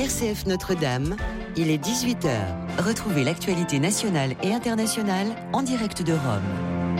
RCF Notre-Dame, il est 18h. Retrouvez l'actualité nationale et internationale en direct de Rome.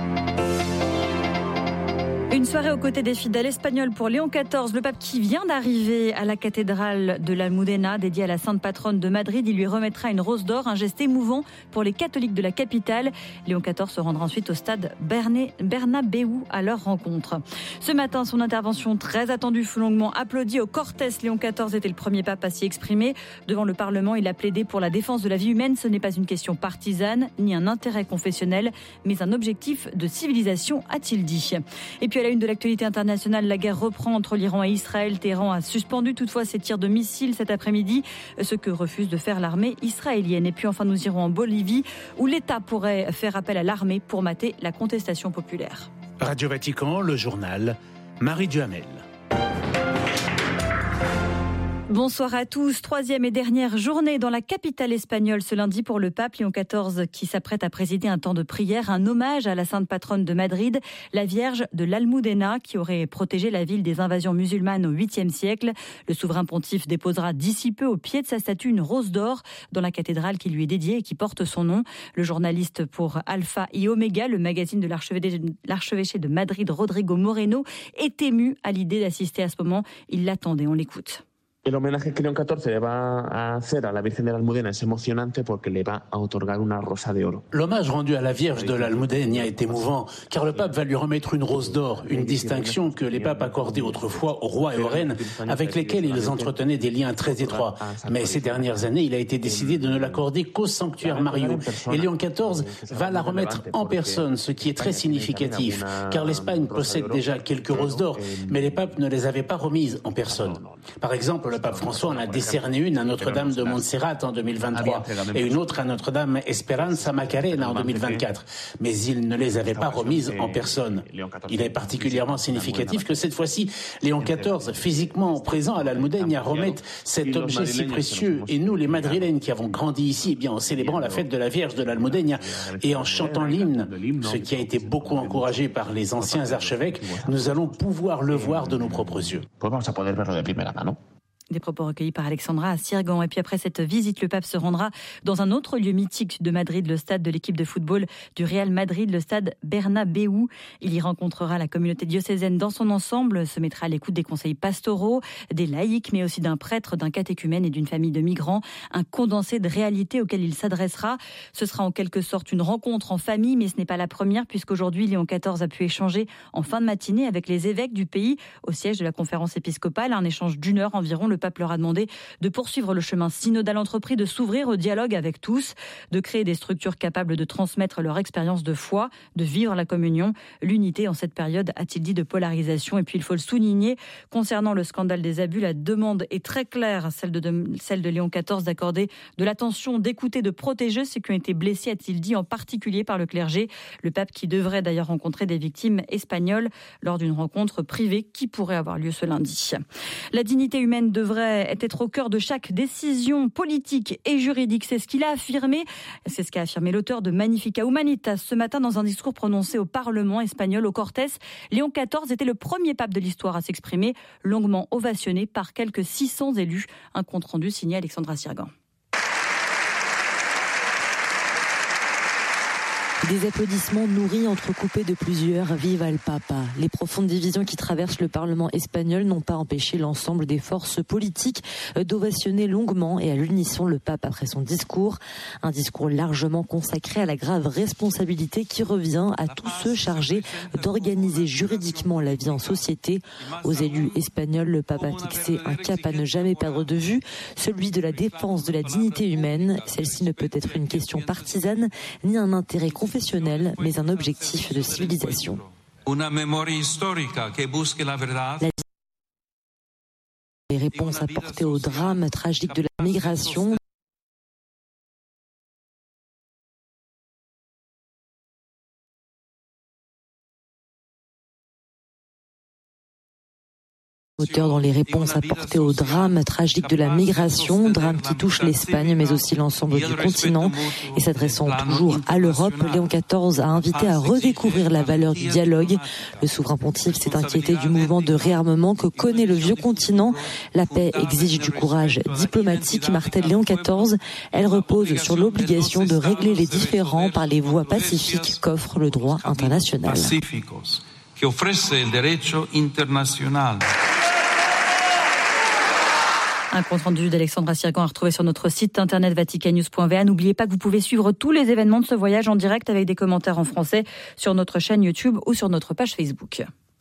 Une soirée aux côtés des fidèles espagnols pour Léon XIV, le pape qui vient d'arriver à la cathédrale de l'Almudena, dédiée à la sainte patronne de Madrid. Il lui remettra une rose d'or, un geste émouvant pour les catholiques de la capitale. Léon XIV se rendra ensuite au stade Bernabéu à leur rencontre. Ce matin, son intervention très attendue fut longuement applaudie au Cortes. Léon XIV était le premier pape à s'y exprimer. Devant le Parlement, il a plaidé pour la défense de la vie humaine. Ce n'est pas une question partisane, ni un intérêt confessionnel, mais un objectif de civilisation, a-t-il dit. Et puis à la une de l'actualité internationale, la guerre reprend entre l'Iran et Israël. Téhéran a suspendu toutefois ses tirs de missiles cet après-midi, ce que refuse de faire l'armée israélienne. Et puis enfin, nous irons en Bolivie, où l'État pourrait faire appel à l'armée pour mater la contestation populaire. Radio Vatican, le journal, Marie Duhamel. Bonsoir à tous. Troisième et dernière journée dans la capitale espagnole ce lundi pour le pape Léon XIV qui s'apprête à présider un temps de prière, un hommage à la sainte patronne de Madrid, la Vierge de l'Almudena qui aurait protégé la ville des invasions musulmanes au 8e siècle. Le souverain pontife déposera d'ici peu au pied de sa statue une rose d'or dans la cathédrale qui lui est dédiée et qui porte son nom. Le journaliste pour Alpha et Omega, le magazine de l'archevêché de Madrid, Rodrigo Moreno, est ému à l'idée d'assister à ce moment. Il l'attendait, on l'écoute. El homenaje que León XIV le va a hacer a la Virgen de la Almudena es emocionante porque le va a otorgar una rosa de oro. L'hommage rendu à la Vierge de l'Almudena est émouvant, car le pape va lui remettre une rose d'or, une distinction que les papes accordaient autrefois aux rois et aux reines, avec lesquels ils entretenaient des liens très étroits. Mais ces dernières années, il a été décidé de ne l'accorder qu'au sanctuaire Mario. Et Léon XIV va la remettre en personne, ce qui est très significatif, car l'Espagne possède déjà quelques roses d'or, mais les papes ne les avaient pas remises en personne. Par exemple, le pape François en a décerné une à Notre-Dame de Montserrat en 2023 et une autre à Notre-Dame Esperanza Macarena en 2024. Mais il ne les avait pas remises en personne. Il est particulièrement significatif que cette fois-ci, Léon XIV, physiquement présent à l'Almudena, remette cet objet si précieux. Et nous, les Madrilènes qui avons grandi ici, eh bien, en célébrant la fête de la Vierge de l'Almudena et en chantant l'hymne, ce qui a été beaucoup encouragé par les anciens archevêques, nous allons pouvoir le voir de nos propres yeux. Des propos recueillis par Alexandra Sirgan. Et puis après cette visite, le pape se rendra dans un autre lieu mythique de Madrid, le stade de l'équipe de football du Real Madrid, le stade Bernabéu. Il y rencontrera la communauté diocésaine dans son ensemble, se mettra à l'écoute des conseils pastoraux, des laïcs, mais aussi d'un prêtre, d'un catéchumène et d'une famille de migrants. Un condensé de réalité auquel il s'adressera. Ce sera en quelque sorte une rencontre en famille, mais ce n'est pas la première, puisqu'aujourd'hui, Léon XIV a pu échanger en fin de matinée avec les évêques du pays au siège de la conférence épiscopale. Un échange d'une heure environ. Le pape leur a demandé de poursuivre le chemin synodal entrepris, de s'ouvrir au dialogue avec tous, de créer des structures capables de transmettre leur expérience de foi, de vivre la communion, l'unité en cette période, a-t-il dit, de polarisation. Et puis il faut le souligner, concernant le scandale des abus, la demande est très claire, celle de Léon XIV, d'accorder de l'attention, d'écouter, de protéger ceux qui ont été blessés, a-t-il dit, en particulier par le clergé. Le pape qui devrait d'ailleurs rencontrer des victimes espagnoles lors d'une rencontre privée qui pourrait avoir lieu ce lundi. La dignité humaine devrait être au cœur de chaque décision politique et juridique. C'est ce qu'il a affirmé. C'est ce qu'a affirmé l'auteur de Magnificat Humanitas ce matin dans un discours prononcé au Parlement espagnol au Cortes. Léon XIV était le premier pape de l'histoire à s'exprimer, longuement ovationné par quelques 600 élus. Un compte-rendu signé Alexandra Sirgan. Des applaudissements nourris, entrecoupés de plusieurs « Viva el Papa ». Les profondes divisions qui traversent le Parlement espagnol n'ont pas empêché l'ensemble des forces politiques d'ovationner longuement et à l'unisson le pape après son discours. Un discours largement consacré à la grave responsabilité qui revient à tous ceux chargés d'organiser juridiquement la vie en société. Aux élus espagnols, le pape a fixé un cap à ne jamais perdre de vue, celui de la défense de la dignité humaine. Celle-ci ne peut être une question partisane ni un intérêt confessionnel, mais un objectif de civilisation. Les réponses apportées au drame tragique de la migration Auteur dans les réponses apportées au drame tragique de la migration, drame qui touche l'Espagne mais aussi l'ensemble du continent. Et s'adressant toujours à l'Europe, Léon XIV a invité à redécouvrir la valeur du dialogue. Le souverain pontife s'est inquiété du mouvement de réarmement que connaît le vieux continent. La paix exige du courage diplomatique, martèle Léon XIV. Elle repose sur l'obligation de régler les différends par les voies pacifiques qu'offre le droit international. Un compte rendu d'Alexandra Sirgan à retrouver sur notre site internet vaticannews.va. N'oubliez pas que vous pouvez suivre tous les événements de ce voyage en direct avec des commentaires en français sur notre chaîne YouTube ou sur notre page Facebook.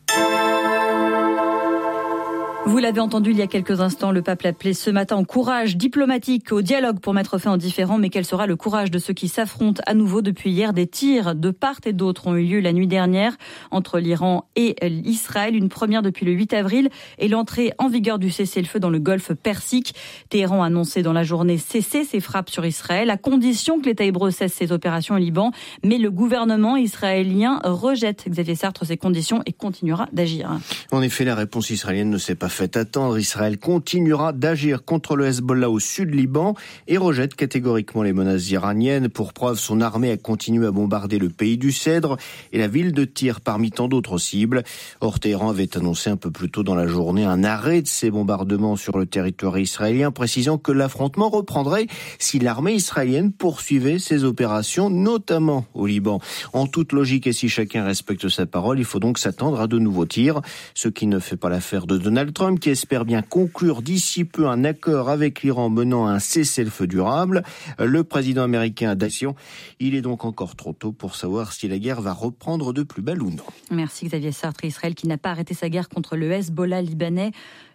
Vous l'avez entendu il y a quelques instants, le pape l'appelait ce matin au courage diplomatique, au dialogue pour mettre fin aux différends. Mais quel sera le courage de ceux qui s'affrontent à nouveau depuis hier? Des tirs de part et d'autre ont eu lieu la nuit dernière entre l'Iran et Israël. Une première depuis le 8 avril et l'entrée en vigueur du cessez-le-feu dans le golfe Persique. Téhéran a annoncé dans la journée cesser ses frappes sur Israël à condition que l'État hébreu cesse ses opérations au Liban. Mais le gouvernement israélien rejette, Xavier Sartre, ces conditions et continuera d'agir. En effet, la réponse israélienne ne s'est pas fait attendre. Israël continuera d'agir contre le Hezbollah au sud Liban et rejette catégoriquement les menaces iraniennes. Pour preuve, son armée a continué à bombarder le pays du Cèdre et la ville de Tyr parmi tant d'autres cibles. Or, Téhéran avait annoncé un peu plus tôt dans la journée un arrêt de ces bombardements sur le territoire israélien, précisant que l'affrontement reprendrait si l'armée israélienne poursuivait ses opérations, notamment au Liban. En toute logique et si chacun respecte sa parole, il faut donc s'attendre à de nouveaux tirs, ce qui ne fait pas l'affaire de Donald Trump, qui espère bien conclure d'ici peu un accord avec l'Iran menant à un cessez-le-feu durable. Le président américain a d'action. Il est donc encore trop tôt pour savoir si la guerre va reprendre de plus belle ou non. Merci Xavier Sartre. Israël qui n'a pas arrêté sa guerre contre le Hezbollah libanais.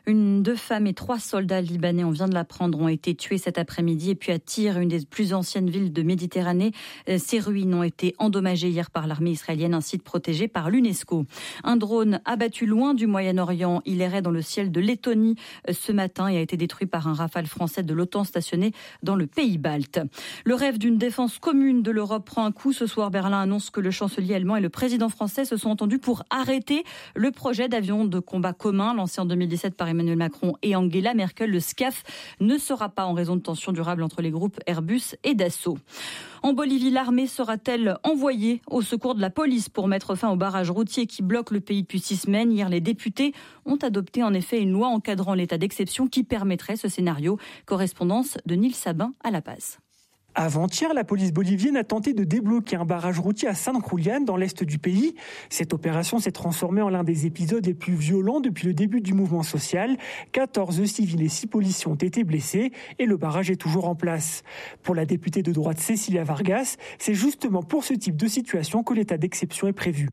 2 femmes et 3 soldats libanais, on vient de l'apprendre, ont été tués cet après-midi. Et puis à Tyr, une des plus anciennes villes de Méditerranée, ces ruines ont été endommagées hier par l'armée israélienne, un site protégé par l'UNESCO. Un drone abattu loin du Moyen-Orient, il errait dans le ciel de Lettonie ce matin et a été détruit par un Rafale français de l'OTAN stationné dans le pays balte. Le rêve d'une défense commune de l'Europe prend un coup. Ce soir, Berlin annonce que le chancelier allemand et le président français se sont entendus pour arrêter le projet d'avion de combat commun lancé en 2017 par Emmanuel Macron et Angela Merkel. Le SCAF ne sera pas en raison de tensions durables entre les groupes Airbus et Dassault. En Bolivie, l'armée sera-t-elle envoyée au secours de la police pour mettre fin au barrage routier qui bloque le pays depuis 6 semaines? Hier, les députés ont adopté en effet une loi encadrant l'état d'exception qui permettrait ce scénario. Correspondance de Nils Sabin à La Paz. Avant-hier, la police bolivienne a tenté de débloquer un barrage routier à San Julián, dans l'est du pays. Cette opération s'est transformée en l'un des épisodes les plus violents depuis le début du mouvement social. 14 civils et 6 policiers ont été blessés et le barrage est toujours en place. Pour la députée de droite Cecilia Vargas, c'est justement pour ce type de situation que l'état d'exception est prévu.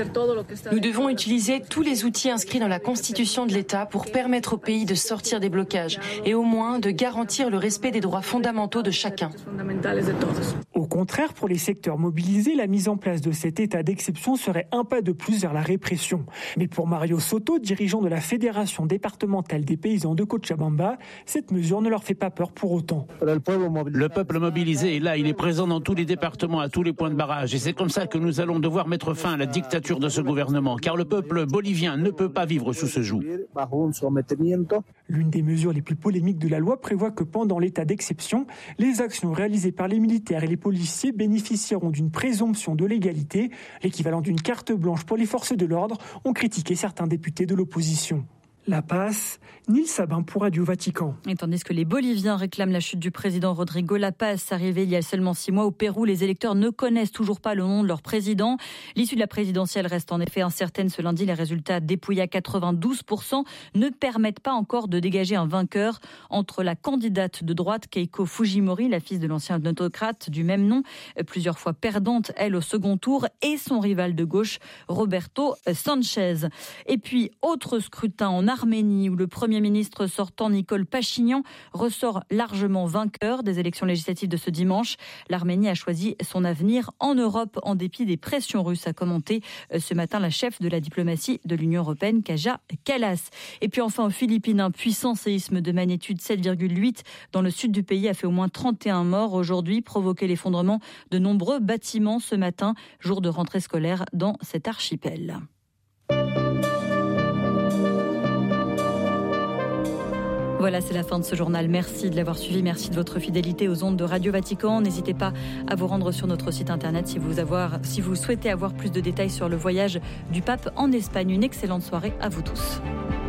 Nous devons utiliser tous les outils inscrits dans la Constitution de l'État pour permettre au pays de sortir des blocages et au moins de garantir le respect des droits fondamentaux de chacun. Au contraire, pour les secteurs mobilisés, la mise en place de cet état d'exception serait un pas de plus vers la répression. Mais pour Mario Soto, dirigeant de la Fédération départementale des paysans de Cochabamba, cette mesure ne leur fait pas peur pour autant. Le peuple mobilisé est là, il est présent dans tous les départements, à tous les points de barrage. Et c'est comme ça que nous allons devoir mettre fin à la dictature de ce gouvernement, car le peuple bolivien ne peut pas vivre sous ce joug. L'une des mesures les plus polémiques de la loi prévoit que pendant l'état d'exception, les actions réalisées par les militaires et les policiers bénéficieront d'une présomption de légalité, l'équivalent d'une carte blanche pour les forces de l'ordre, ont critiqué certains députés de l'opposition. La Paz, Nils Sabin pour Radio Vatican. Et tandis que les Boliviens réclament la chute du président Rodrigo La Paz, arrivé il y a seulement 6 mois au Pérou, les électeurs ne connaissent toujours pas le nom de leur président. L'issue de la présidentielle reste en effet incertaine. Ce lundi, les résultats dépouillés à 92% ne permettent pas encore de dégager un vainqueur entre la candidate de droite Keiko Fujimori, la fille de l'ancien autocrate du même nom, plusieurs fois perdante, elle, au second tour, et son rival de gauche, Roberto Sanchez. Et puis, autre scrutin en Arménie, où le Premier ministre sortant Nicole Pachinian ressort largement vainqueur des élections législatives de ce dimanche. L'Arménie a choisi son avenir en Europe en dépit des pressions russes, a commenté ce matin la chef de la diplomatie de l'Union européenne, Kaja Kallas. Et puis enfin aux Philippines, un puissant séisme de magnitude 7,8 dans le sud du pays a fait au moins 31 morts aujourd'hui, provoqué l'effondrement de nombreux bâtiments ce matin, jour de rentrée scolaire dans cet archipel. Voilà, c'est la fin de ce journal. Merci de l'avoir suivi. Merci de votre fidélité aux ondes de Radio Vatican. N'hésitez pas à vous rendre sur notre site internet si vous souhaitez avoir plus de détails sur le voyage du pape en Espagne. Une excellente soirée à vous tous.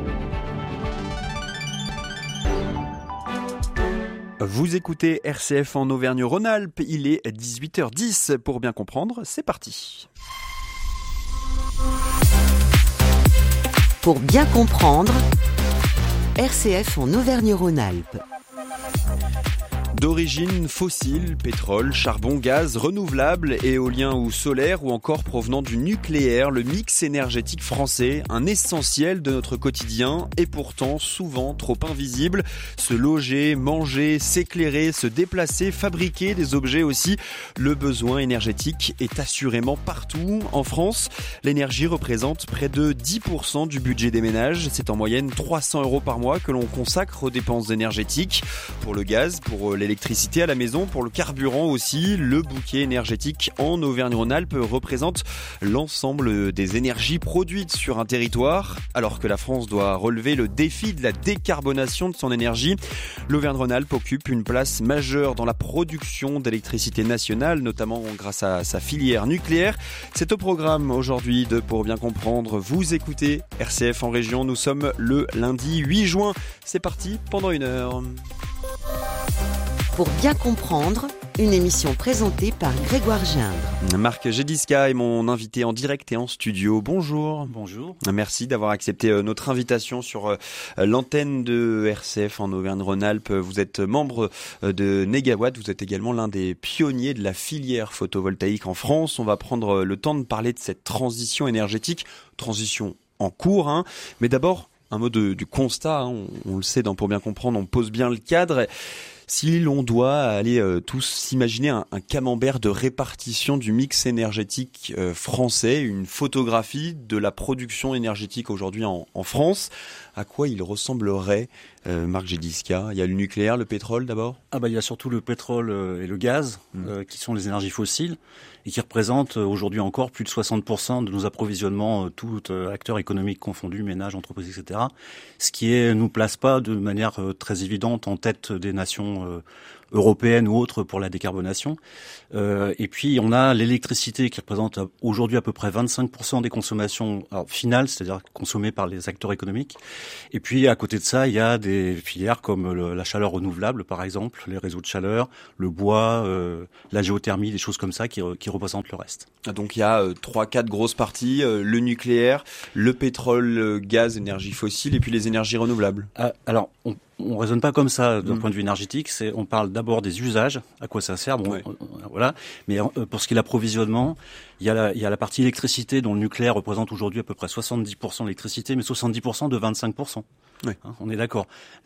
Vous écoutez RCF en Auvergne-Rhône-Alpes. Il est 18h10. Pour bien comprendre, c'est parti. Pour bien comprendre, RCF en Auvergne-Rhône-Alpes. D'origine fossile, pétrole, charbon, gaz, renouvelable, éolien ou solaire ou encore provenant du nucléaire, le mix énergétique français, un essentiel de notre quotidien et pourtant souvent trop invisible. Se loger, manger, s'éclairer, se déplacer, fabriquer des objets aussi. Le besoin énergétique est assurément partout. En France, l'énergie représente près de 10% du budget des ménages. C'est en moyenne 300 € par mois que l'on consacre aux dépenses énergétiques. Pour le gaz, pour l'électricité à la maison, pour le carburant aussi, le bouquet énergétique en Auvergne-Rhône-Alpes représente l'ensemble des énergies produites sur un territoire. Alors que la France doit relever le défi de la décarbonation de son énergie, l'Auvergne-Rhône-Alpes occupe une place majeure dans la production d'électricité nationale, notamment grâce à sa filière nucléaire. C'est au programme aujourd'hui de Pour bien comprendre. Vous écoutez RCF en région. Nous sommes le lundi 8 juin. C'est parti pendant 1 heure. Pour bien comprendre, une émission présentée par Grégoire Gindre. Marc Gédisca est mon invité en direct et en studio. Bonjour. Bonjour. Merci d'avoir accepté notre invitation sur l'antenne de RCF en Auvergne-Rhône-Alpes. Vous êtes membre de Négawatt. Vous êtes également l'un des pionniers de la filière photovoltaïque en France. On va prendre le temps de parler de cette transition énergétique. Transition en cours, mais d'abord, un mot du constat. On le sait, Pour bien comprendre, on pose bien le cadre. Si l'on doit aller tous s'imaginer un camembert de répartition du mix énergétique français, une photographie de la production énergétique aujourd'hui en France, à quoi il ressemblerait, Marc Gédisca? Il y a le nucléaire, le pétrole d'abord? Il y a surtout le pétrole et le gaz, qui sont les énergies fossiles, et qui représentent aujourd'hui encore plus de 60% de nos approvisionnements, tous acteurs économiques confondus, ménages, entreprises, etc. Ce qui nous place pas de manière très évidente en tête des nations européennes ou autres pour la décarbonation. Et puis on a l'électricité qui représente aujourd'hui à peu près 25% des consommations finales, c'est-à-dire consommées par les acteurs économiques. Et puis à côté de ça, il y a des filières comme la chaleur renouvelable par exemple, les réseaux de chaleur, le bois, la géothermie, des choses comme ça qui représentent le reste. Donc il y a 3-4 grosses parties, le nucléaire, le pétrole, le gaz, énergie fossile et puis les énergies renouvelables. Alors on raisonne pas comme ça d'un point de vue énergétique. On parle d'abord des usages, à quoi ça sert. Voilà. Mais pour ce qui est l'approvisionnement, il y a la partie électricité dont le nucléaire représente aujourd'hui à peu près 70% de l'électricité, mais 70% de 25%. Oui. On est d'accord.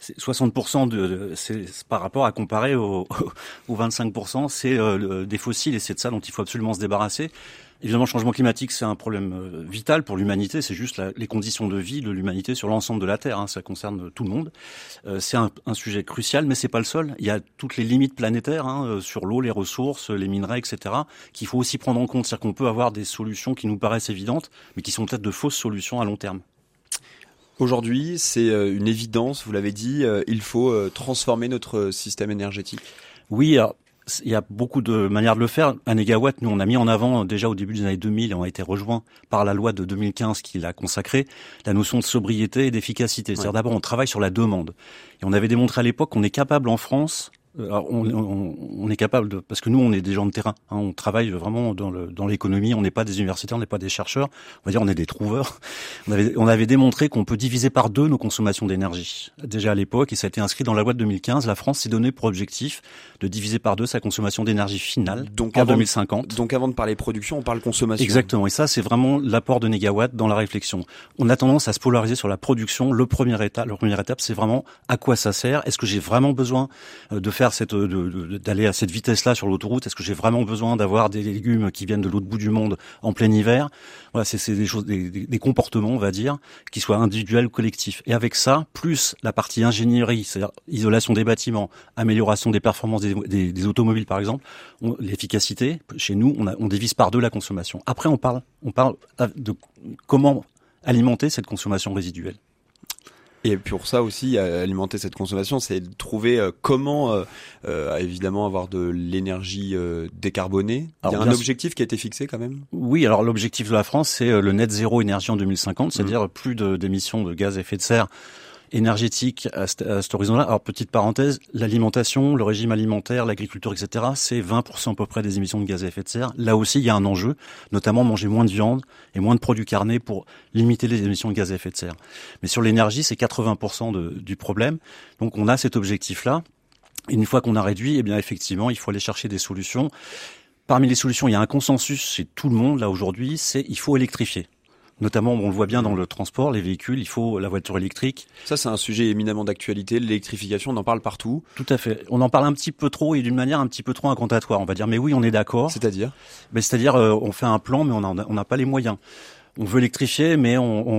60% c'est par rapport à comparer aux 25%, c'est des fossiles et c'est de ça dont il faut absolument se débarrasser. Évidemment, le changement climatique, c'est un problème vital pour l'humanité. C'est juste les conditions de vie de l'humanité sur l'ensemble de la Terre. Ça concerne tout le monde. C'est un sujet crucial, mais c'est pas le seul. Il y a toutes les limites planétaires sur l'eau, les ressources, les minerais, etc. qu'il faut aussi prendre en compte. C'est-à-dire qu'on peut avoir des solutions qui nous paraissent évidentes, mais qui sont peut-être de fausses solutions à long terme. Aujourd'hui, c'est une évidence, vous l'avez dit, il faut transformer notre système énergétique. Oui, il y a beaucoup de manières de le faire. À Négawatt, nous, on a mis en avant, déjà au début des années 2000, et on a été rejoint par la loi de 2015 qui l'a consacré, la notion de sobriété et d'efficacité. C'est-à-dire d'abord, on travaille sur la demande. Et on avait démontré à l'époque qu'on est capable en France, on est capable parce que nous, on est des gens de terrain. On travaille vraiment dans l'économie. On n'est pas des universitaires, on n'est pas des chercheurs. On va dire, on est des trouveurs. On avait démontré qu'on peut diviser par 2 nos consommations d'énergie. Déjà à l'époque, et ça a été inscrit dans la loi de 2015, la France s'est donné pour objectif de diviser par 2 sa consommation d'énergie finale en 2050. Donc avant de parler production, on parle consommation. Exactement. Et ça, c'est vraiment l'apport de Négawatt dans la réflexion. On a tendance à se polariser sur la production. La première étape, c'est vraiment à quoi ça sert. Est-ce que j'ai vraiment besoin de faire d'aller à cette vitesse-là sur l'autoroute? Est-ce que j'ai vraiment besoin d'avoir des légumes qui viennent de l'autre bout du monde en plein hiver? Voilà, c'est des choses, des comportements, on va dire, qui soient individuels ou collectifs. Et avec ça, plus la partie ingénierie, c'est-à-dire isolation des bâtiments, amélioration des performances des automobiles, par exemple, l'efficacité, chez nous, on divise par 2 la consommation. Après, on parle de comment alimenter cette consommation résiduelle. Et pour ça aussi, alimenter cette consommation, c'est de trouver comment évidemment avoir de l'énergie décarbonée. Il y a un objectif qui a été fixé quand même ? Oui, alors l'objectif de la France, c'est le net zéro énergie en 2050, c'est-à-dire plus d'émissions de gaz à effet de serre énergétique à cet horizon-là. Alors, petite parenthèse, l'alimentation, le régime alimentaire, l'agriculture, etc., c'est 20% à peu près des émissions de gaz à effet de serre. Là aussi, il y a un enjeu, notamment manger moins de viande et moins de produits carnés pour limiter les émissions de gaz à effet de serre. Mais sur l'énergie, c'est 80% du problème. Donc, on a cet objectif-là. Et une fois qu'on a réduit, eh bien, effectivement, il faut aller chercher des solutions. Parmi les solutions, il y a un consensus chez tout le monde, là, aujourd'hui, il faut électrifier. Notamment, on le voit bien dans le transport, les véhicules, il faut la voiture électrique. Ça, c'est un sujet éminemment d'actualité, l'électrification, on en parle partout. Tout à fait. On en parle un petit peu trop et d'une manière un petit peu trop incantatoire, on va dire. Mais oui, on est d'accord. C'est-à-dire ? C'est-à-dire, on fait un plan, mais on n'a pas les moyens. On veut électrifier, mais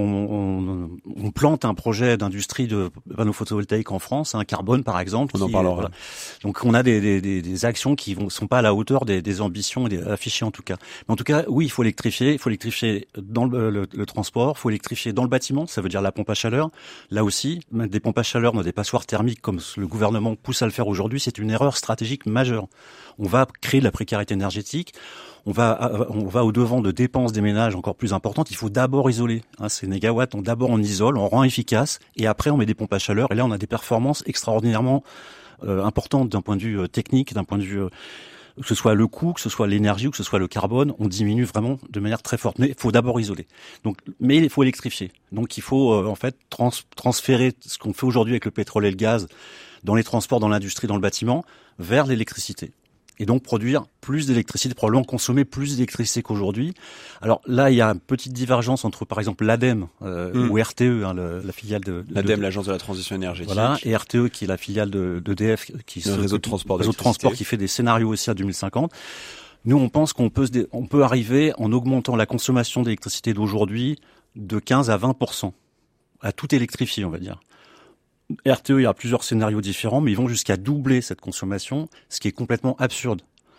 on plante un projet d'industrie de panneaux photovoltaïques en France, un Carbone par exemple. On en parlera. Voilà. Donc on a des actions qui sont pas à la hauteur des ambitions affichées en tout cas. Mais en tout cas, oui, il faut électrifier. Il faut électrifier dans le transport, il faut électrifier dans le bâtiment, ça veut dire la pompe à chaleur. Là aussi, mettre des pompes à chaleur dans des passoires thermiques comme le gouvernement pousse à le faire aujourd'hui, c'est une erreur stratégique majeure. On va créer de la précarité énergétique. On va au-devant de dépenses des ménages encore plus importantes. Il faut d'abord isoler. Ces mégawatts, d'abord on isole, on rend efficace, et après on met des pompes à chaleur. Et là, on a des performances extraordinairement importantes d'un point de vue technique, d'un point de vue que ce soit le coût, que ce soit l'énergie ou que ce soit le carbone, on diminue vraiment de manière très forte. Mais il faut d'abord isoler. Mais il faut électrifier. Donc il faut en fait transférer ce qu'on fait aujourd'hui avec le pétrole et le gaz dans les transports, dans l'industrie, dans le bâtiment, vers l'électricité. Et donc produire plus d'électricité, probablement consommer plus d'électricité qu'aujourd'hui. Alors là, il y a une petite divergence entre, par exemple, l'ADEME ou RTE, la filiale de l'ADEME, l'agence de la transition énergétique. Voilà, et RTE qui est la filiale d'EDF, qui le réseau de transport qui fait des scénarios aussi à 2050. Nous, on pense qu'on peut arriver en augmentant la consommation d'électricité d'aujourd'hui de 15 à 20%, à tout électrifier, on va dire. RTE, il y a plusieurs scénarios différents, mais ils vont jusqu'à doubler cette consommation, ce qui est complètement absurde.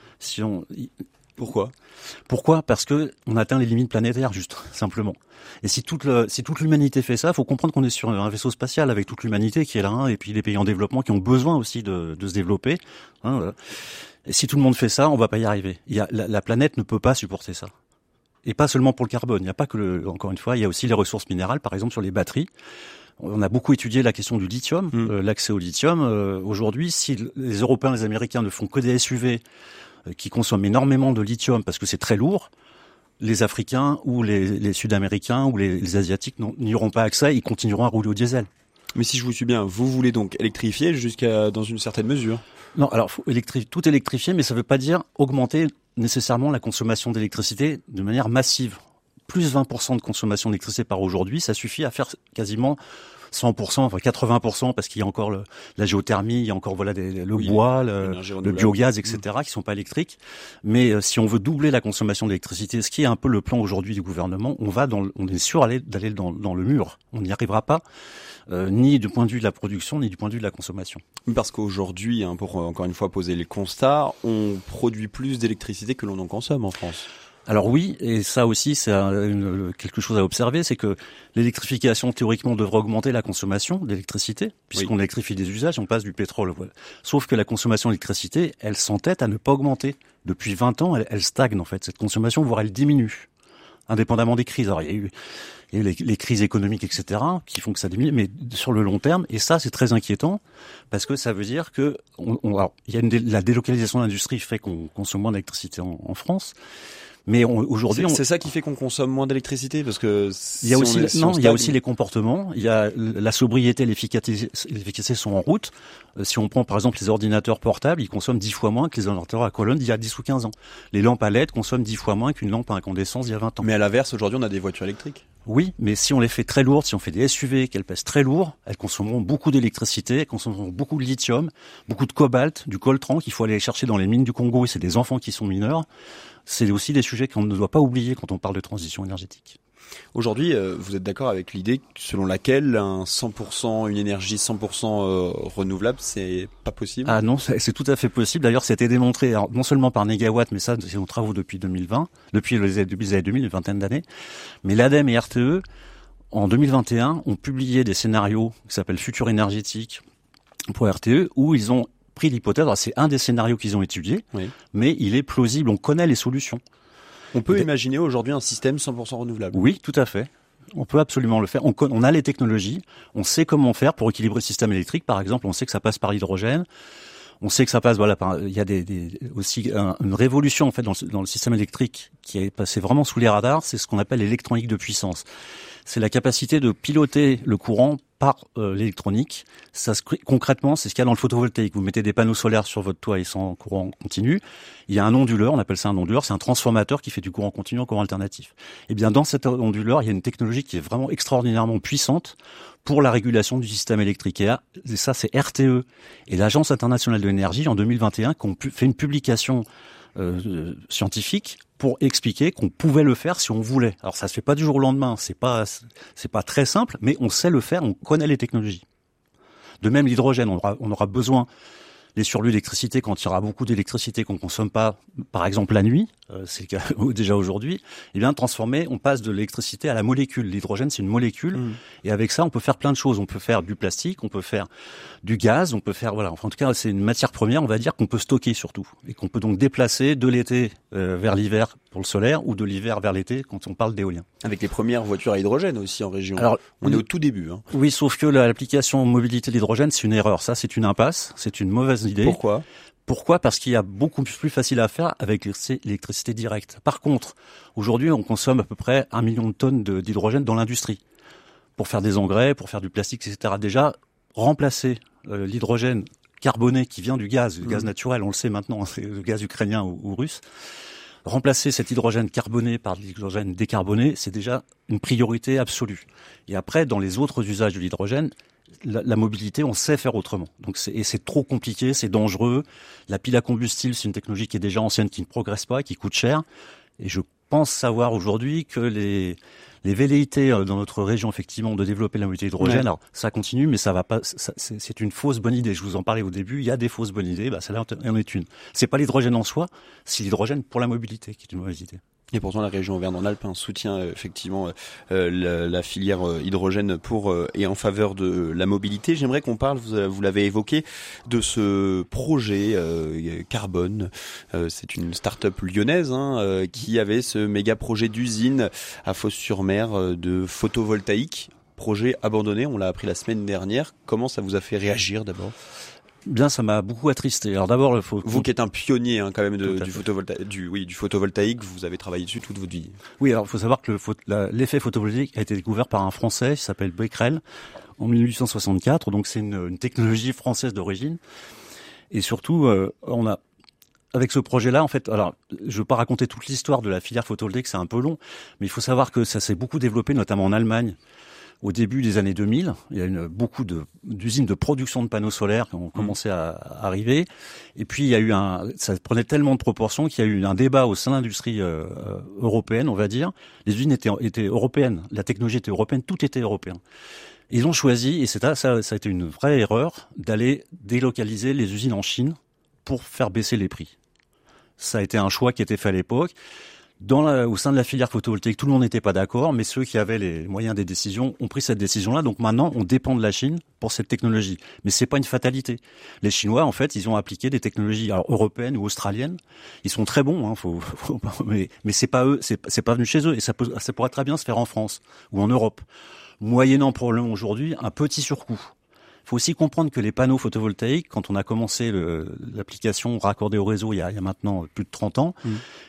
Pourquoi ? Parce que on atteint les limites planétaires, juste, simplement. Et si toute l'humanité fait ça, il faut comprendre qu'on est sur un vaisseau spatial avec toute l'humanité qui est là, et puis les pays en développement qui ont besoin aussi de se développer. Et si tout le monde fait ça, on va pas y arriver. La planète ne peut pas supporter ça. Et pas seulement pour le carbone. Il n'y a pas que encore une fois, il y a aussi les ressources minérales, par exemple sur les batteries. On a beaucoup étudié la question du lithium, l'accès au lithium. Aujourd'hui, si les Européens et les Américains ne font que des SUV qui consomment énormément de lithium parce que c'est très lourd, les Africains ou les Sud-Américains ou les Asiatiques n'y auront pas accès, ils continueront à rouler au diesel. Mais si je vous suis bien, vous voulez donc électrifier dans une certaine mesure ? Non, alors faut tout électrifier, mais ça ne veut pas dire augmenter nécessairement la consommation d'électricité de manière massive. Plus 20% de consommation d'électricité par aujourd'hui, ça suffit à faire quasiment 100%, enfin 80%, parce qu'il y a encore la géothermie, il y a encore le bois, le biogaz, etc., qui sont pas électriques. Mais si on veut doubler la consommation d'électricité, ce qui est un peu le plan aujourd'hui du gouvernement, on est sûr d'aller dans le mur. On n'y arrivera pas, ni du point de vue de la production, ni du point de vue de la consommation. Parce qu'aujourd'hui, pour encore une fois poser les constats, on produit plus d'électricité que l'on en consomme en France. Alors oui, et ça aussi c'est quelque chose à observer, c'est que l'électrification théoriquement devrait augmenter la consommation d'électricité, puisqu'on électrifie des usages, on passe du pétrole. Voilà. Sauf que la consommation d'électricité, elle s'entête à ne pas augmenter. Depuis 20 ans, elle stagne en fait, cette consommation, voire elle diminue, indépendamment des crises. Alors il y a eu les crises économiques, etc., qui font que ça diminue, mais sur le long terme, et ça c'est très inquiétant, parce que ça veut dire que la délocalisation de l'industrie fait qu'on consomme moins d'électricité en France. Mais aujourd'hui, c'est ça qui fait qu'on consomme moins d'électricité, parce que il y a aussi les comportements, il y a la sobriété, l'efficacité sont en route. Si on prend par exemple les ordinateurs portables, ils consomment 10 fois moins que les ordinateurs à colonne d'il y a 10 ou 15 ans. Les lampes à LED consomment 10 fois moins qu'une lampe à incandescence d'il y a 20 ans. Mais à l'inverse, aujourd'hui, on a des voitures électriques. Oui, mais si on les fait très lourdes, si on fait des SUV, qu'elles pèsent très lourd, elles consommeront beaucoup d'électricité, elles consommeront beaucoup de lithium, beaucoup de cobalt, du coltan qu'il faut aller chercher dans les mines du Congo, et c'est des enfants qui sont mineurs. C'est aussi des sujets qu'on ne doit pas oublier quand on parle de transition énergétique. Aujourd'hui, vous êtes d'accord avec l'idée selon laquelle une énergie 100% renouvelable, c'est pas possible ? Ah non, c'est tout à fait possible. D'ailleurs, c'était démontré non seulement par Negawatt, mais ça, c'est nos travaux depuis 2020, depuis les années 2000, une vingtaine d'années. Mais l'ADEME et RTE en 2021, ont publié des scénarios qui s'appellent Futur énergétique pour RTE, où ils ont pris l'hypothèse, alors c'est un des scénarios qu'ils ont étudié, mais il est plausible, on connaît les solutions. On peut imaginer aujourd'hui un système 100% renouvelable. Oui, tout à fait. On peut absolument le faire. On a les technologies, on sait comment faire pour équilibrer le système électrique. Par exemple, on sait que ça passe par l'hydrogène. On sait que ça passe, il y a aussi une révolution en fait dans le système électrique qui est passé vraiment sous les radars. C'est ce qu'on appelle l'électronique de puissance. C'est la capacité de piloter le courant par l'électronique. Concrètement, c'est ce qu'il y a dans le photovoltaïque. Vous mettez des panneaux solaires sur votre toit et sans courant continu. Il y a un onduleur, on appelle ça un onduleur, c'est un transformateur qui fait du courant continu en courant alternatif. Et bien dans cet onduleur, il y a une technologie qui est vraiment extraordinairement puissante pour la régulation du système électrique. Et ça, c'est RTE et l'Agence internationale de l'énergie en 2021 qui ont fait une publication scientifique pour expliquer qu'on pouvait le faire si on voulait. Alors ça se fait pas du jour au lendemain, c'est pas très simple, mais on sait le faire, on connaît les technologies. De même l'hydrogène, on aura besoin les surplus d'électricité quand il y aura beaucoup d'électricité qu'on consomme pas, par exemple la nuit, c'est le cas déjà aujourd'hui, et bien transformer, on passe de l'électricité à la molécule. L'hydrogène, c'est une molécule, et avec ça, on peut faire plein de choses. On peut faire du plastique, on peut faire du gaz, on peut faire, voilà. Enfin, en tout cas, c'est une matière première, on va dire, qu'on peut stocker surtout, et qu'on peut donc déplacer de l'été vers l'hiver pour le solaire, ou de l'hiver vers l'été quand on parle d'éolien. Avec les premières voitures à hydrogène aussi en région. Alors, on est au tout début. Hein. Oui, sauf que l'application mobilité de l'hydrogène, c'est une erreur. Ça, c'est une impasse, c'est une mauvaise idée. Pourquoi ? Parce qu'il y a beaucoup plus facile à faire avec l'électricité directe. Par contre, aujourd'hui, on consomme à peu près 1 million de tonnes d'hydrogène dans l'industrie. Pour faire des engrais, pour faire du plastique, etc. Déjà, remplacer l'hydrogène carboné qui vient du gaz naturel, on le sait maintenant, c'est le gaz ukrainien ou russe. Remplacer cet hydrogène carboné par de l'hydrogène décarboné, c'est déjà une priorité absolue. Et après, dans les autres usages de l'hydrogène, la mobilité, on sait faire autrement. Donc c'est trop compliqué, c'est dangereux. La pile à combustible, c'est une technologie qui est déjà ancienne, qui ne progresse pas, qui coûte cher. Et je pense savoir aujourd'hui que les velléités dans notre région, effectivement, de développer la mobilité hydrogène, alors ça continue, mais ça va pas. C'est une fausse bonne idée. Je vous en parlais au début. Il y a des fausses bonnes idées. Celle-là en est une. C'est pas l'hydrogène en soi, c'est l'hydrogène pour la mobilité qui est une mauvaise idée. Et pourtant, la région Auvergne-Rhône-Alpes soutient effectivement la filière hydrogène et en faveur de la mobilité. J'aimerais qu'on parle, vous l'avez évoqué, de ce projet carbone. C'est une start-up lyonnaise qui avait ce méga projet d'usine à Fos-sur-Mer de photovoltaïque. Projet abandonné, on l'a appris la semaine dernière. Comment ça vous a fait réagir d'abord ? Bien, ça m'a beaucoup attristé. Alors d'abord, vous qui êtes un pionnier quand même du photovoltaïque, vous avez travaillé dessus toute votre vie. Oui, alors il faut savoir que l'effet photovoltaïque a été découvert par un Français qui s'appelle Becquerel en 1864. Donc c'est une technologie française d'origine. Et surtout, avec ce projet-là, en fait, alors je veux pas raconter toute l'histoire de la filière photovoltaïque, c'est un peu long, mais il faut savoir que ça s'est beaucoup développé, notamment en Allemagne. Au début des années 2000, il y a beaucoup d'usines de production de panneaux solaires qui ont commencé à arriver. Et puis, il y a eu ça prenait tellement de proportions qu'il y a eu un débat au sein de l'industrie européenne, on va dire. Les usines étaient européennes, la technologie était européenne, tout était européen. Ils ont choisi, et ça a été une vraie erreur, d'aller délocaliser les usines en Chine pour faire baisser les prix. Ça a été un choix qui était fait à l'époque. Au sein de la filière photovoltaïque, tout le monde n'était pas d'accord, mais ceux qui avaient les moyens des décisions ont pris cette décision-là. Donc maintenant, on dépend de la Chine pour cette technologie. Mais c'est pas une fatalité. Les Chinois, en fait, ils ont appliqué des technologies européennes ou australiennes. Ils sont très bons, mais c'est pas eux, c'est pas venu chez eux. Et ça pourrait très bien se faire en France ou en Europe, moyennant probablement aujourd'hui un petit surcoût. Il faut aussi comprendre que les panneaux photovoltaïques, quand on a commencé l'application raccordée au réseau il y a maintenant plus de 30 ans,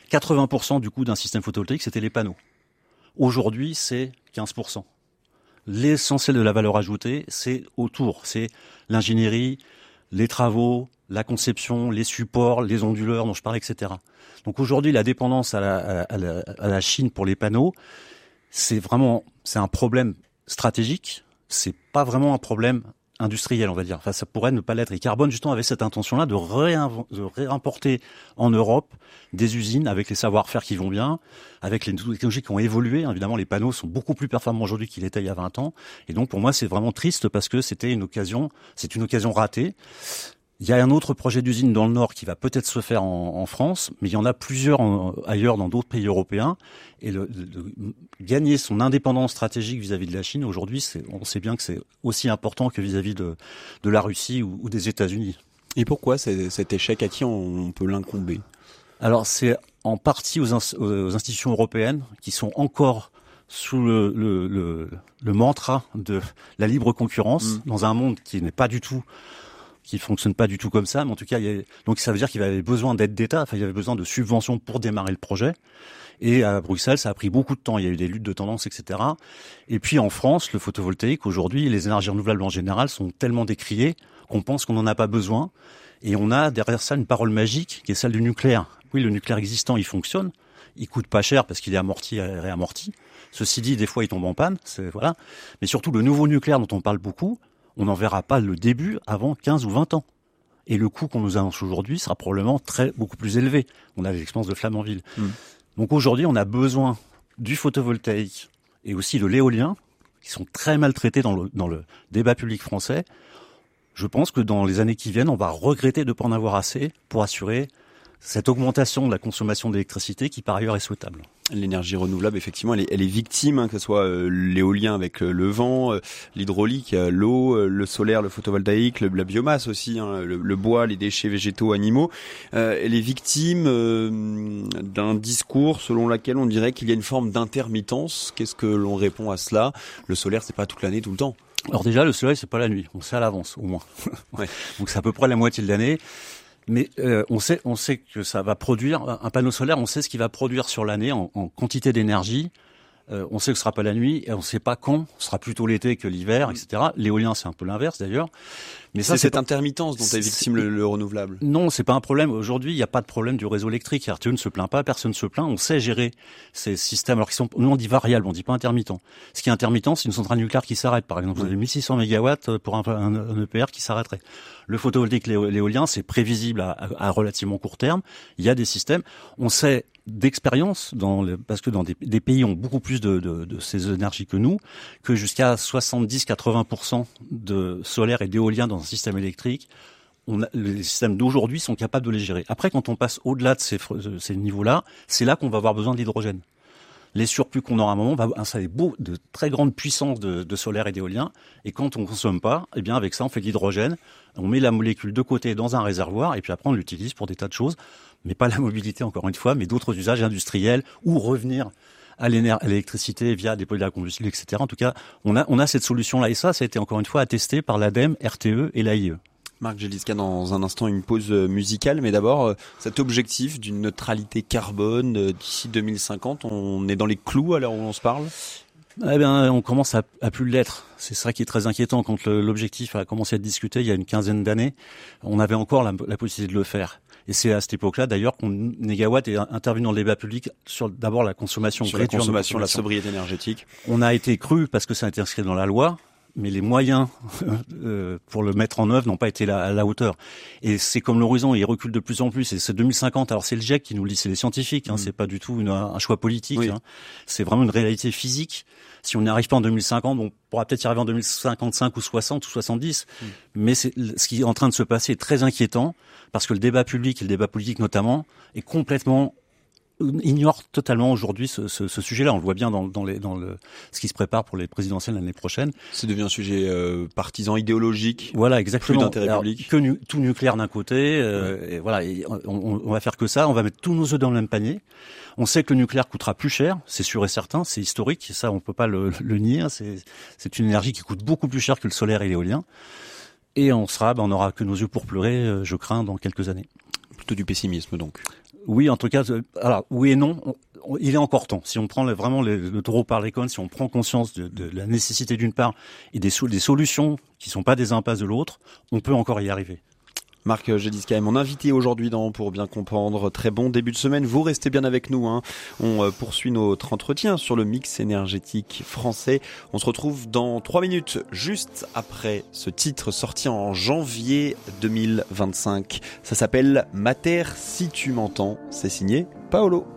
80% du coût d'un système photovoltaïque, c'était les panneaux. Aujourd'hui, c'est 15%. L'essentiel de la valeur ajoutée, c'est autour. C'est l'ingénierie, les travaux, la conception, les supports, les onduleurs dont je parlais, etc. Donc aujourd'hui, la dépendance à la Chine pour les panneaux, c'est un problème stratégique. C'est pas vraiment un problème industriel, on va dire. Enfin, ça pourrait ne pas l'être. Et Carbone, justement, avait cette intention-là de réimporter en Europe des usines avec les savoir-faire qui vont bien, avec les technologies qui ont évolué. Évidemment, les panneaux sont beaucoup plus performants aujourd'hui qu'ils l'étaient il y a 20 ans. Et donc, pour moi, c'est vraiment triste parce que c'est une occasion ratée. Il y a un autre projet d'usine dans le Nord qui va peut-être se faire en France, mais il y en a plusieurs ailleurs dans d'autres pays européens. Et gagner son indépendance stratégique vis-à-vis de la Chine, aujourd'hui, on sait bien que c'est aussi important que vis-à-vis de la Russie ou des États-Unis. Et pourquoi cet échec, à qui on peut l'incomber ? Alors c'est en partie aux institutions européennes qui sont encore sous le mantra de la libre concurrence dans un monde qui fonctionne pas du tout comme ça, mais en tout cas, donc ça veut dire qu'il y avait besoin d'aide d'État, il y avait besoin de subventions pour démarrer le projet. Et à Bruxelles, ça a pris beaucoup de temps. Il y a eu des luttes de tendance, etc. Et puis en France, le photovoltaïque, aujourd'hui, les énergies renouvelables en général sont tellement décriées qu'on pense qu'on n'en a pas besoin. Et on a derrière ça une parole magique qui est celle du nucléaire. Oui, le nucléaire existant, il fonctionne. Il coûte pas cher parce qu'il est amorti et réamorti. Ceci dit, des fois, il tombe en panne. Voilà. Mais surtout, le nouveau nucléaire dont on parle beaucoup, on n'en verra pas le début avant 15 ou 20 ans. Et le coût qu'on nous annonce aujourd'hui sera probablement beaucoup plus élevé. On a l'expérience de Flamanville. Donc aujourd'hui, on a besoin du photovoltaïque et aussi de l'éolien, qui sont très mal traités dans le débat public français. Je pense que dans les années qui viennent, on va regretter de ne pas en avoir assez pour assurer cette augmentation de la consommation d'électricité qui, par ailleurs, est souhaitable. L'énergie renouvelable, effectivement, elle est victime, que ce soit l'éolien avec le vent, l'hydraulique, l'eau, le solaire, le photovoltaïque, la biomasse aussi, le bois, les déchets végétaux, animaux. Elle est victime d'un discours selon lequel on dirait qu'il y a une forme d'intermittence. Qu'est-ce que l'on répond à cela ? Le solaire, c'est pas toute l'année, tout le temps. Alors déjà, le soleil, c'est pas la nuit. On sait à l'avance, au moins. Ouais. Donc c'est à peu près la moitié de l'année. Mais on sait que ça va produire un panneau solaire. On sait ce qu'il va produire sur l'année en quantité d'énergie. On sait que ce sera pas la nuit et on sait pas quand. Ce sera plutôt l'été que l'hiver, etc. L'éolien, c'est un peu l'inverse d'ailleurs. Mais ça, c'est cette intermittence dont est victime le renouvelable. Non, c'est pas un problème. Aujourd'hui, il n'y a pas de problème du réseau électrique. RTE ne se plaint pas, personne ne se plaint. On sait gérer ces systèmes. Alors qu'ils sont, nous on dit variables, on dit pas intermittent. Ce qui est intermittent, c'est une centrale nucléaire qui s'arrête. Par exemple, vous avez 1600 mégawatts pour un EPR qui s'arrêterait. Le photovoltaïque, l'éolien, c'est prévisible à relativement court terme. Il y a des systèmes. On sait d'expérience parce que dans des pays ont beaucoup plus de ces énergies que nous, que jusqu'à 70-80% de solaire et d'éolien dans un système électrique, les systèmes d'aujourd'hui sont capables de les gérer. Après, quand on passe au-delà de ces niveaux-là, c'est là qu'on va avoir besoin d'hydrogène. Les surplus qu'on aura à un moment, on va installer de très grandes puissances de solaire et d'éolien. Et quand on ne consomme pas, eh bien avec ça, on fait de l'hydrogène. On met la molécule de côté dans un réservoir et puis après, on l'utilise pour des tas de choses. Mais pas la mobilité, encore une fois, mais d'autres usages industriels ou revenir à l'électricité via des pôles à combustible, etc. En tout cas, on a cette solution-là. Et ça a été encore une fois attesté par l'ADEME, RTE et l'AIE. Marc Géliska, dans un instant, une pause musicale. Mais d'abord, cet objectif d'une neutralité carbone d'ici 2050, on est dans les clous à l'heure où on se parle ? Eh bien, on commence à plus l'être. C'est ça qui est très inquiétant. Quand l'objectif a commencé à être discuté il y a une quinzaine d'années, on avait encore la possibilité de le faire. Et c'est à cette époque-là, d'ailleurs, qu'on Négawatt est intervenu dans le débat public sur d'abord la consommation. Sur la consommation, la sobriété énergétique. On a été cru parce que ça a été inscrit dans la loi, mais les moyens pour le mettre en œuvre n'ont pas été à la hauteur. Et c'est comme l'horizon, il recule de plus en plus. Et c'est 2050. Alors c'est le GIEC qui nous le dit, c'est les scientifiques. C'est pas du tout un choix politique. Oui. C'est vraiment une réalité physique. Si on n'y arrive pas en 2050, on pourra peut-être y arriver en 2055 ou 60 ou 70. Mais ce qui est en train de se passer est très inquiétant parce que le débat public et le débat politique notamment est complètement ignore totalement aujourd'hui ce sujet-là. On le voit bien dans ce qui se prépare pour les présidentielles l'année prochaine. C'est devenu un sujet partisan idéologique. Voilà, exactement. Plus d'intérêt public. Tout nucléaire d'un côté, et voilà. Et on va faire que ça. On va mettre tous nos œufs dans le même panier. On sait que le nucléaire coûtera plus cher, c'est sûr et certain, c'est historique. Ça, on peut pas le nier. C'est une énergie qui coûte beaucoup plus cher que le solaire et l'éolien. Et on aura que nos yeux pour pleurer, je crains, dans quelques années. Plutôt du pessimisme, donc. Oui, en tout cas, alors oui et non. Il est encore temps. Si on prend vraiment le taureau par les cornes, si on prend conscience de la nécessité d'une part et des solutions qui sont pas des impasses de l'autre, on peut encore y arriver. Marc Géliska est mon invité aujourd'hui dans Pour bien comprendre. Très bon début de semaine. Vous restez bien avec nous. On poursuit notre entretien sur le mix énergétique français. On se retrouve dans 3 minutes, juste après ce titre sorti en janvier 2025. Ça s'appelle Ma terre si tu m'entends. C'est signé Paolo.